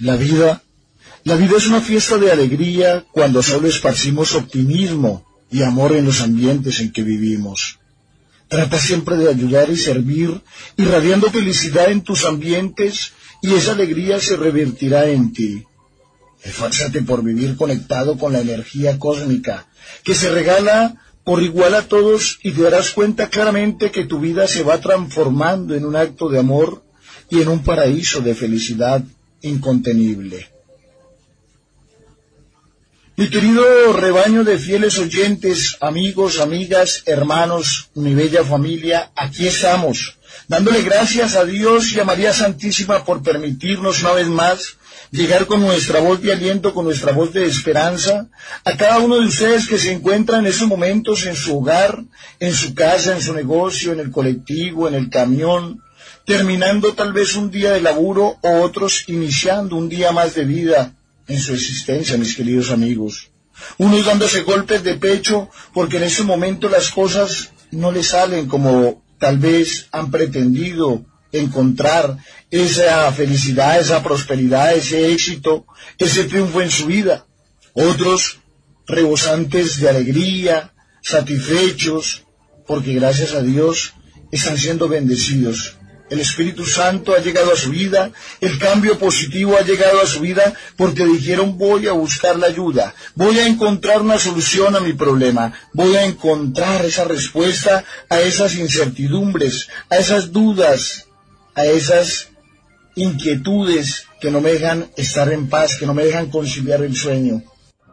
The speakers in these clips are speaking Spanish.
La vida, la vida es una fiesta de alegría cuando solo esparcimos optimismo y amor en los ambientes en que vivimos. Trata siempre de ayudar y servir, irradiando felicidad en tus ambientes, y esa alegría se revertirá en ti. Esfuérzate por vivir conectado con la energía cósmica, que se regala por igual a todos, y te darás cuenta claramente que tu vida se va transformando en un acto de amor y en un paraíso de felicidad incontenible. Mi querido rebaño de fieles oyentes, amigos, amigas, hermanos, mi bella familia, aquí estamos, dándole gracias a Dios y a María Santísima por permitirnos una vez más llegar con nuestra voz de aliento, con nuestra voz de esperanza, a cada uno de ustedes que se encuentran en esos momentos en su hogar, en su casa, en su negocio, en el colectivo, en el camión, terminando tal vez un día de laburo o otros iniciando un día más de vida en su existencia, mis queridos amigos. Unos dándose golpes de pecho porque en ese momento las cosas no les salen como tal vez han pretendido encontrar esa felicidad, esa prosperidad, ese éxito, ese triunfo en su vida. Otros rebosantes de alegría, satisfechos, porque gracias a Dios están siendo bendecidos. El Espíritu Santo ha llegado a su vida, el cambio positivo ha llegado a su vida, porque dijeron: voy a buscar la ayuda, voy a encontrar una solución a mi problema, voy a encontrar esa respuesta a esas incertidumbres, a esas dudas, a esas inquietudes que no me dejan estar en paz, que no me dejan conciliar el sueño.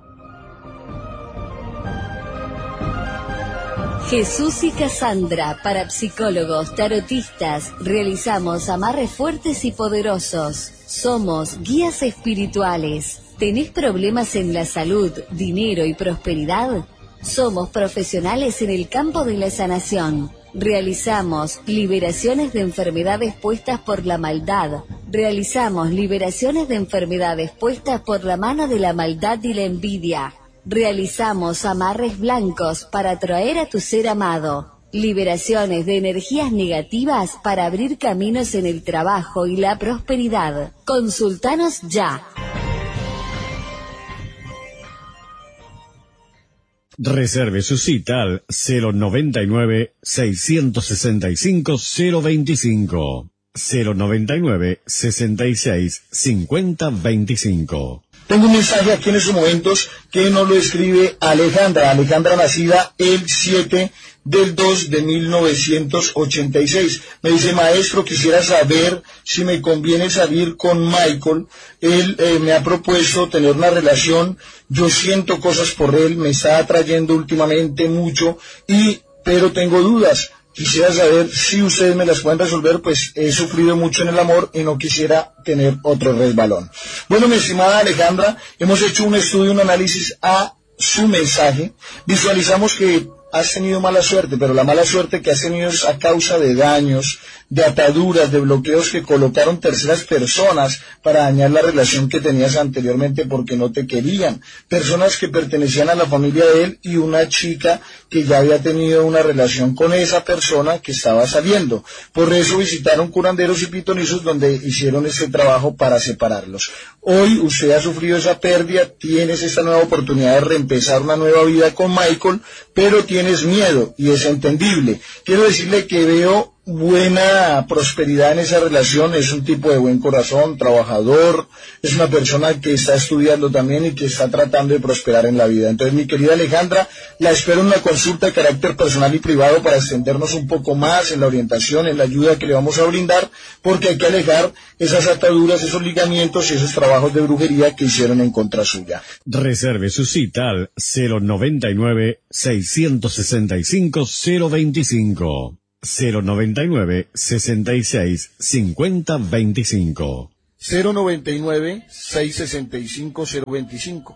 Jesús y Cassandra, parapsicólogos, tarotistas, realizamos amarres fuertes y poderosos. Somos guías espirituales. ¿Tenés problemas en la salud, dinero y prosperidad? Somos profesionales en el campo de la sanación. Realizamos liberaciones de enfermedades puestas por la maldad. Realizamos liberaciones de enfermedades puestas por la mano de la maldad y la envidia. Realizamos amarres blancos para atraer a tu ser amado. Liberaciones de energías negativas para abrir caminos en el trabajo y la prosperidad. Consultanos ya. Reserve su cita al 099-665-025. 099-66-50-25. Tengo un mensaje aquí en estos momentos que nos lo escribe Alejandra. Alejandra, nacida el 7/2/1986. Me dice: maestro, quisiera saber si me conviene salir con Michael. Él me ha propuesto tener una relación. Yo siento cosas por él, me está atrayendo últimamente mucho, pero tengo dudas. Quisiera saber si ustedes me las pueden resolver, pues he sufrido mucho en el amor y no quisiera tener otro resbalón. Bueno, mi estimada Alejandra, hemos hecho un estudio, un análisis a su mensaje. Visualizamos que has tenido mala suerte, pero la mala suerte que has tenido es a causa de daños, de ataduras, de bloqueos que colocaron terceras personas para dañar la relación que tenías anteriormente porque no te querían. Personas que pertenecían a la familia de él y una chica que ya había tenido una relación con esa persona que estaba saliendo. Por eso visitaron curanderos y pitonizos donde hicieron este trabajo para separarlos. Hoy usted ha sufrido esa pérdida, tienes esta nueva oportunidad de reempezar una nueva vida con Michael, pero tienes miedo y es entendible. Quiero decirle que veo buena prosperidad en esa relación. Es un tipo de buen corazón, trabajador, es una persona que está estudiando también y que está tratando de prosperar en la vida. Entonces, mi querida Alejandra, la espero en una consulta de carácter personal y privado para extendernos un poco más en la orientación, en la ayuda que le vamos a brindar, porque hay que alejar esas ataduras, esos ligamientos y esos trabajos de brujería que hicieron en contra suya. Reserve su cita al 099-665-025. 099-66-50-25. 099-665-025.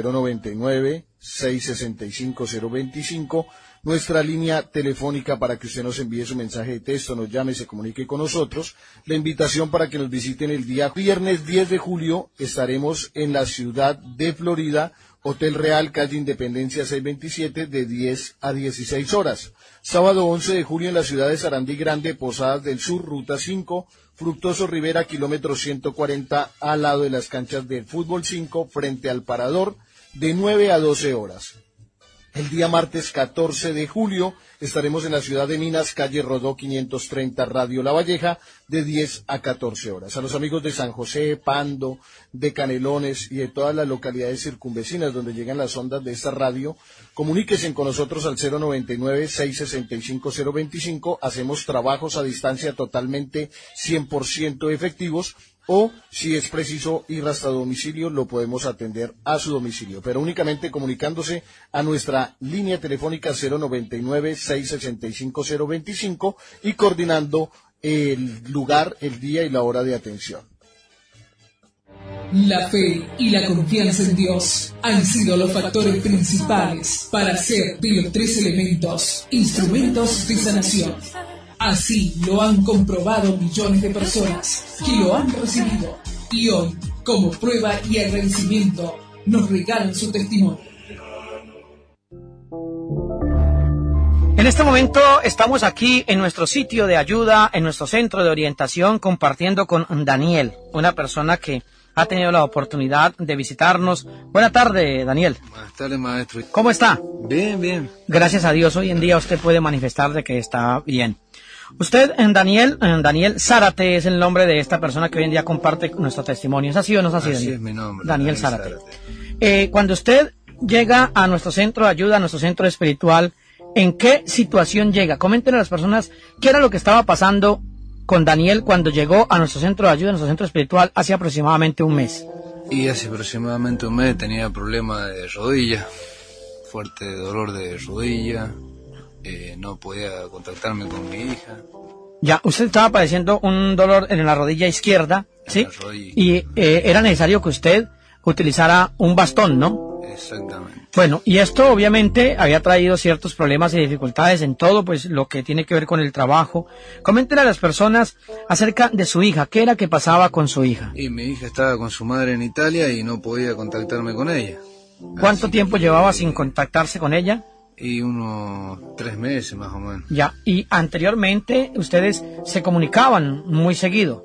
099-665-025. Nuestra línea telefónica para que usted nos envíe su mensaje de texto, nos llame, se comunique con nosotros. La invitación para que nos visiten el día viernes 10 de julio. Estaremos en la ciudad de Florida, Hotel Real, calle Independencia 627, de 10 a 16 horas. Sábado 11 de julio en la ciudad de Sarandí Grande, Posadas del Sur, Ruta 5, Fructuoso Rivera, kilómetro 140, al lado de las canchas del Fútbol 5, frente al Parador, de 9 a 12 horas. El día martes 14 de julio estaremos en la ciudad de Minas, calle Rodó 530, Radio La Valleja, de 10 a 14 horas. A los amigos de San José, Pando, de Canelones y de todas las localidades circunvecinas donde llegan las ondas de esta radio, comuníquense con nosotros al 099-665-025. Hacemos trabajos a distancia totalmente 100% efectivos, o si es preciso ir hasta domicilio, lo podemos atender a su domicilio, pero únicamente comunicándose a nuestra línea telefónica 099-665-025 y coordinando el lugar, el día y la hora de atención. La fe y la confianza en Dios han sido los factores principales para hacer de los 3 elementos instrumentos de sanación. Así lo han comprobado millones de personas que lo han recibido y hoy, como prueba y agradecimiento, nos regalan su testimonio. En este momento estamos aquí en nuestro sitio de ayuda, en nuestro centro de orientación, compartiendo con Daniel, una persona que ha tenido la oportunidad de visitarnos. Buenas tardes, Daniel. Buenas tardes, maestro. ¿Cómo está? Bien, bien. Gracias a Dios, hoy en día usted puede manifestar de que está bien. Usted, Daniel Zárate es el nombre de esta persona que hoy en día comparte nuestro testimonio. ¿Es así o no es así, Daniel? Así es mi nombre. Daniel Zárate. Cuando usted llega a nuestro centro de ayuda, a nuestro centro espiritual, ¿en qué situación llega? Coméntenle a las personas qué era lo que estaba pasando con Daniel cuando llegó a nuestro centro de ayuda, a nuestro centro espiritual, hace aproximadamente un mes. Y hace aproximadamente un mes tenía problemas de rodilla, fuerte dolor de rodilla, no podía contactarme con mi hija. Ya, usted estaba padeciendo un dolor en la rodilla izquierda, ¿sí? Y era necesario que usted utilizara un bastón, ¿no? Exactamente. Bueno, y esto obviamente había traído ciertos problemas y dificultades en todo, pues lo que tiene que ver con el trabajo. Coméntenle a las personas acerca de su hija, ¿qué era que pasaba con su hija? Y mi hija estaba con su madre en Italia y no podía contactarme con ella. ¿Cuánto tiempo llevaba sin contactarse con ella? Y unos 3 meses más o menos. Ya, y anteriormente ustedes se comunicaban muy seguido.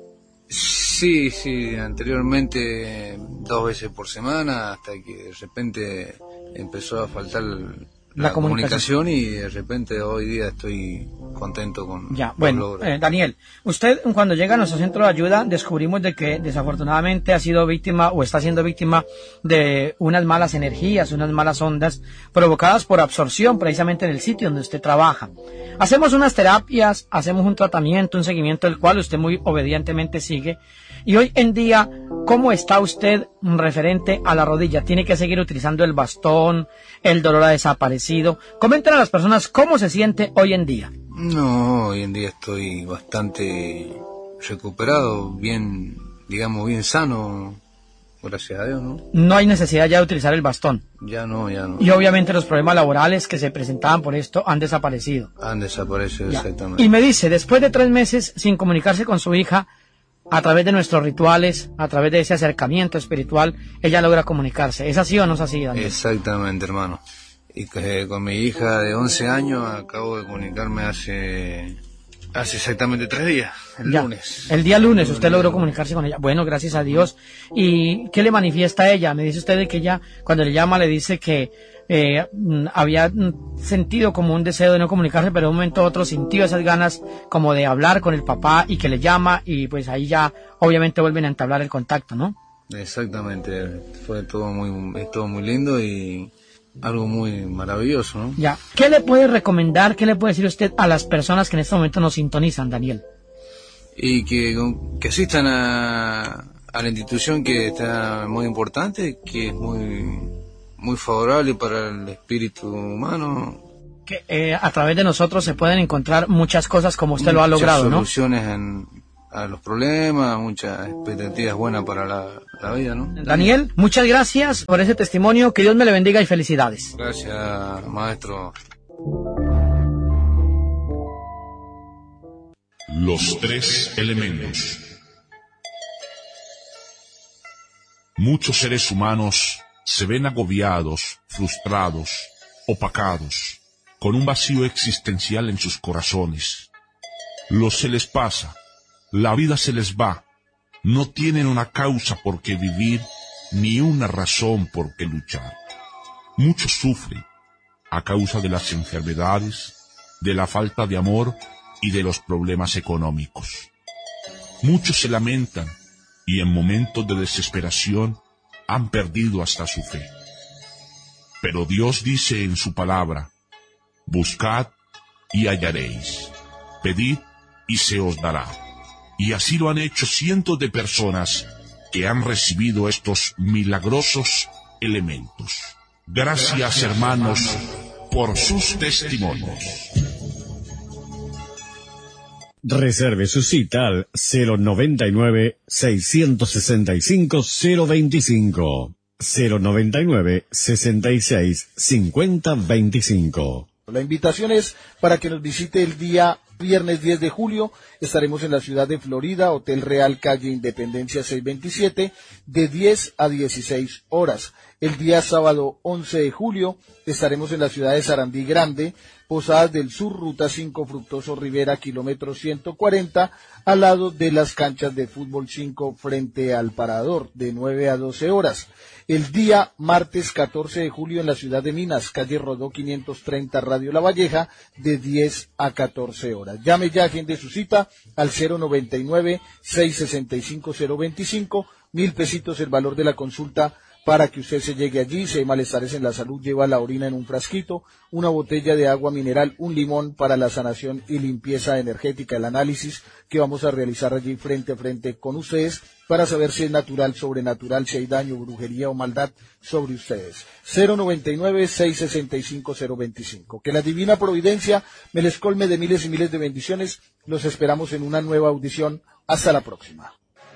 Sí, anteriormente 2 veces por semana, hasta que de repente empezó a faltar la comunicación y de repente hoy día estoy contento con ya, bueno, Daniel, usted cuando llega a nuestro centro de ayuda descubrimos de que desafortunadamente ha sido víctima o está siendo víctima de unas malas energías, unas malas ondas provocadas por absorción precisamente en el sitio donde usted trabaja. Hacemos unas terapias, hacemos un tratamiento, un seguimiento del cual usted muy obedientemente sigue. Y hoy en día, ¿cómo está usted referente a la rodilla? ¿Tiene que seguir utilizando el bastón? ¿El dolor ha desaparecido? Comenten a las personas cómo se siente hoy en día. No, hoy en día estoy bastante recuperado, bien, digamos, bien sano, gracias a Dios, ¿no? No hay necesidad ya de utilizar el bastón. Ya no. Y obviamente los problemas laborales que se presentaban por esto han desaparecido. Han desaparecido, exactamente. Y me dice, después de 3 meses sin comunicarse con su hija, a través de nuestros rituales, a través de ese acercamiento espiritual, ella logra comunicarse. ¿Es así o no es así, Daniel? Exactamente, hermano. Y con mi hija de 11 años acabo de comunicarme hace exactamente 3 días, lunes. El día lunes usted logró comunicarse con ella. Bueno, gracias a Dios. ¿Y qué le manifiesta a ella? Me dice usted de que ella, cuando le llama, le dice que había sentido como un deseo de no comunicarse, pero de un momento a otro sintió esas ganas como de hablar con el papá y que le llama y pues ahí ya obviamente vuelven a entablar el contacto, ¿no? Exactamente, fue todo muy lindo y algo muy maravilloso, ¿no? Ya, ¿qué le puede recomendar, qué le puede decir usted a las personas que en este momento nos sintonizan, Daniel? Y que asistan a la institución, que está muy importante, que es muy favorable para el espíritu humano. Que a través de nosotros se pueden encontrar muchas cosas como usted lo ha logrado, ¿no? Muchas soluciones a los problemas, muchas expectativas buenas para la vida, ¿no? Daniel, muchas gracias por ese testimonio, que Dios me le bendiga y felicidades. Gracias, maestro. Los 3 elementos. Muchos seres humanos se ven agobiados, frustrados, opacados, con un vacío existencial en sus corazones. Se les pasa, la vida se les va, no tienen una causa por qué vivir, ni una razón por qué luchar. Muchos sufren a causa de las enfermedades, de la falta de amor y de los problemas económicos. Muchos se lamentan y en momentos de desesperación han perdido hasta su fe. Pero Dios dice en su palabra: buscad y hallaréis, pedid y se os dará. Y así lo han hecho cientos de personas que han recibido estos milagrosos elementos. Gracias, hermanos, por sus testimonios. Reserve su cita al 099-665-025. 099-66-50-25. La invitación es para que nos visite el día viernes 10 de julio. Estaremos en la ciudad de Florida, Hotel Real, calle Independencia 627, de 10 a 16 horas. El día sábado 11 de julio estaremos en la ciudad de Sarandí Grande, Posadas del Sur, Ruta 5, Fructuoso Rivera, kilómetro 140, al lado de las canchas de fútbol 5 frente al Parador, de 9 a 12 horas. El día martes 14 de julio en la ciudad de Minas, calle Rodó 530, Radio La Valleja, de 10 a 14 horas. Llame ya, agende su cita al 099-665-025, 1.000 pesitos el valor de la consulta para que usted se llegue allí. Si hay malestares en la salud, lleva la orina en un frasquito, una botella de agua mineral, un limón para la sanación y limpieza energética, el análisis que vamos a realizar allí frente a frente con ustedes para saber si es natural, sobrenatural, si hay daño, brujería o maldad sobre ustedes. 099-665-025. Que la divina providencia me les colme de miles y miles de bendiciones. Los esperamos en una nueva audición. Hasta la próxima.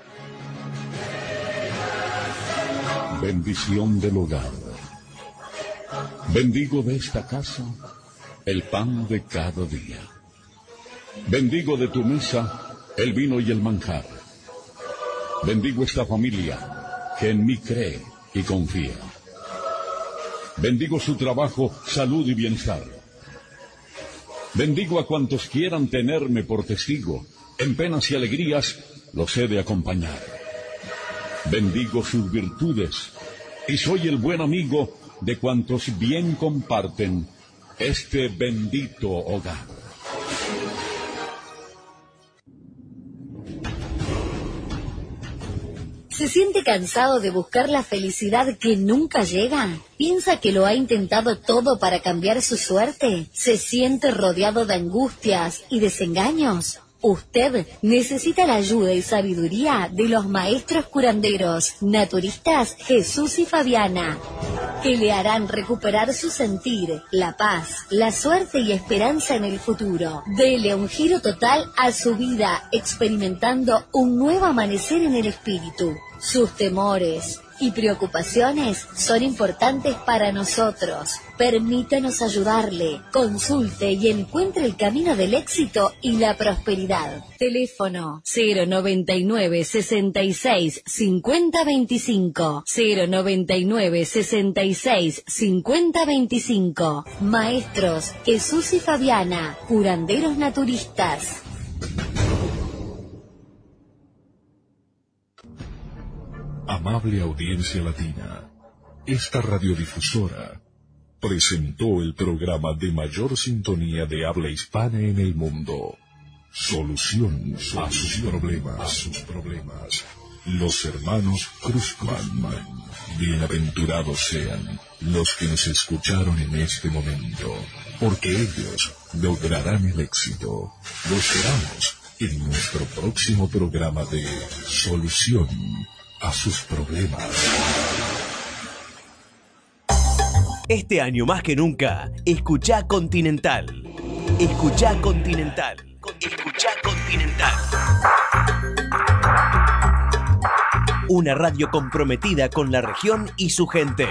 Bendición del hogar. Bendigo de esta casa el pan de cada día. Bendigo de tu mesa el vino y el manjar. Bendigo esta familia que en mí cree y confía. Bendigo su trabajo, salud y bienestar. Bendigo a cuantos quieran tenerme por testigo. En penas y alegrías los he de acompañar. Bendigo sus virtudes y soy el buen amigo de cuantos bien comparten este bendito hogar. ¿Se siente cansado de buscar la felicidad que nunca llega? ¿Piensa que lo ha intentado todo para cambiar su suerte? ¿Se siente rodeado de angustias y desengaños? Usted necesita la ayuda y sabiduría de los maestros curanderos, naturistas Jesús y Fabiana, que le harán recuperar su sentir, la paz, la suerte y esperanza en el futuro. Dele un giro total a su vida, experimentando un nuevo amanecer en el espíritu. Sus temores y preocupaciones son importantes para nosotros. Permítanos ayudarle. Consulte y encuentre el camino del éxito y la prosperidad. Teléfono 099 66 50 25. 099 66 50 25. Maestros Jesús y Fabiana, curanderos naturistas. Amable audiencia latina, esta radiodifusora presentó el programa de mayor sintonía de habla hispana en el mundo. Solución a sus problemas. Los hermanos Cruzman. Bienaventurados sean los que nos escucharon en este momento, porque ellos lograrán el éxito. Los esperamos en nuestro próximo programa de Solución a sus problemas. Este año más que nunca, escuchá Continental. Escuchá Continental. Escuchá Continental. Una radio comprometida con la región y su gente.